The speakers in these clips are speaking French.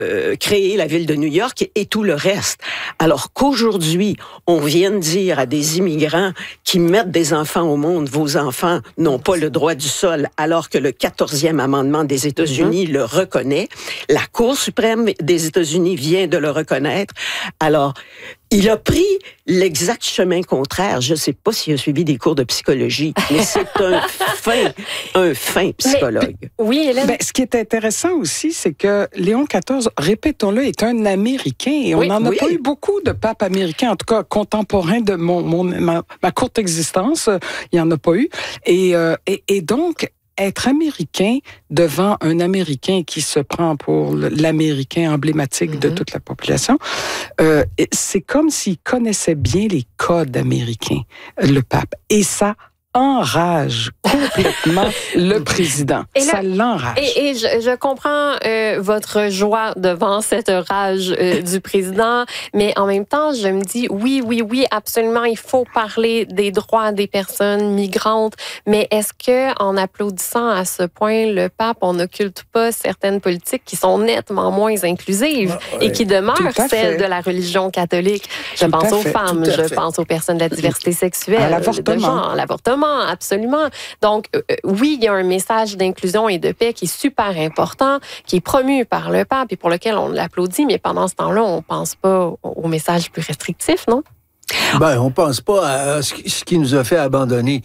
créé la ville de New York et tout le reste. Alors qu'aujourd'hui, on vienne dire à des immigrants qui mettent des enfants au monde, vos enfants n'ont pas le droit du sol, alors que le 14e amendement des États-Unis le reconnaît. La Cour suprême des États-Unis vient de le reconnaître. Alors, il a pris l'exact chemin contraire. Je ne sais pas s'il a suivi des cours de psychologie, mais c'est un fin psychologue. Oui, Hélène. Ce qui est intéressant aussi, c'est que Léon XIV, répétons-le, est un Américain et on n'en a pas eu beaucoup de papes américains, en tout cas contemporains de ma courte existence. Il n'y en a pas eu. Et donc, être américain devant un Américain qui se prend pour l'Américain emblématique de toute la population, c'est comme s'il connaissait bien les codes américains, le pape. Et ça enrage complètement le président. Ça l'enrage. Et je comprends votre joie devant cette rage du président, mais en même temps, je me dis, oui, absolument, il faut parler des droits des personnes migrantes, mais est-ce que en applaudissant à ce point le pape, on n'occulte pas certaines politiques qui sont nettement moins inclusives et qui demeurent celles de la religion catholique? Je pense aux femmes, je pense aux personnes de la diversité sexuelle, à l'avortement. L'avortement, absolument. Donc, oui, il y a un message d'inclusion et de paix qui est super important, qui est promu par le pape et pour lequel on l'applaudit, mais pendant ce temps-là, on ne pense pas au message plus restrictif, non? On pense pas à ce qui nous a fait abandonner.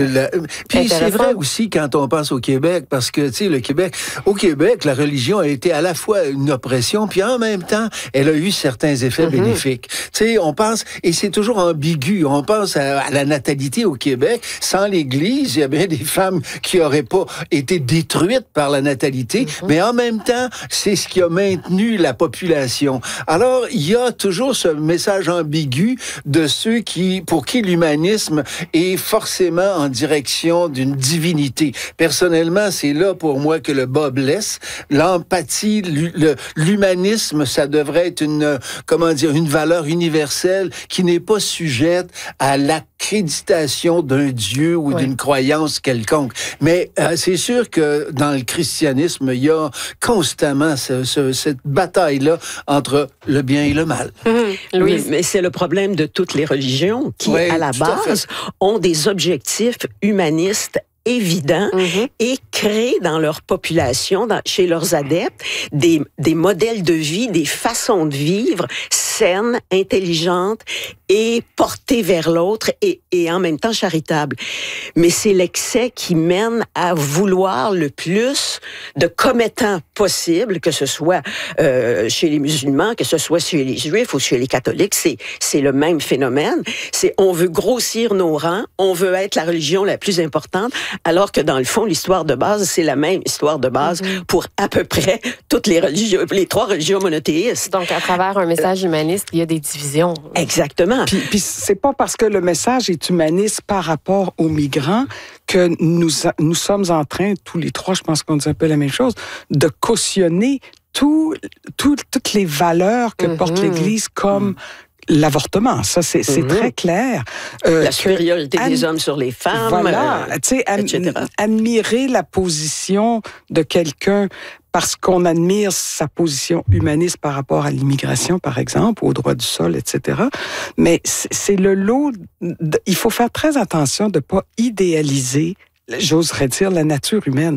Puis c'est vrai aussi quand on pense au Québec, parce que, tu sais, au Québec, la religion a été à la fois une oppression, puis en même temps, elle a eu certains effets bénéfiques. Tu sais, on pense, et c'est toujours ambigu, on pense à la natalité au Québec. Sans l'Église, il y a bien des femmes qui auraient pas été détruites par la natalité, mais en même temps, c'est ce qui a maintenu la population. Alors, il y a toujours ce message ambigu de ceux pour qui l'humanisme est forcément en direction d'une divinité. Personnellement, c'est là pour moi que le bas blesse. L'empathie, l'humanisme, ça devrait être une valeur universelle qui n'est pas sujette à l'accréditation d'un Dieu ou d'une croyance quelconque. Mais c'est sûr que dans le christianisme, il y a constamment cette bataille-là entre le bien et le mal. Oui, mais c'est le problème de toutes les religions qui, à la base, ont des objectifs humanistes évidents et créent dans leur population, chez leurs adeptes, des modèles de vie, des façons de vivre saines, intelligentes et portées vers l'autre et en même temps charitables. Mais c'est l'excès qui mène à vouloir le plus de commettants possibles, que ce soit chez les musulmans, que ce soit chez les juifs ou chez les catholiques. C'est le même phénomène. On veut grossir nos rangs, on veut être la religion la plus importante, alors que dans le fond, l'histoire de base, c'est la même histoire de base pour à peu près toutes les religions, les trois religions monothéistes. Donc, à travers un message humaniste, il y a des divisions. Exactement. Puis c'est pas parce que le message est humaniste par rapport aux migrants que nous sommes en train, tous les trois, je pense qu'on dit un peu la même chose, de cautionner toutes les valeurs que porte l'Église comme l'avortement. Ça, c'est très clair. La supériorité des hommes sur les femmes. Voilà. Tu sais, admirer la position de quelqu'un parce qu'on admire sa position humaniste par rapport à l'immigration, par exemple, au droit du sol, etc. Mais c'est le lot... Il faut faire très attention de ne pas idéaliser, j'oserais dire, la nature humaine.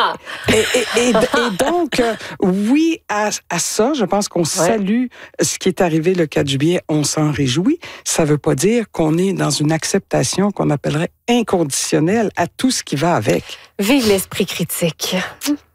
Et donc, oui, à ça, je pense qu'on salue ce qui est arrivé le 4 juillet, on s'en réjouit. Ça ne veut pas dire qu'on est dans une acceptation qu'on appellerait inconditionnelle à tout ce qui va avec. Vive l'esprit critique.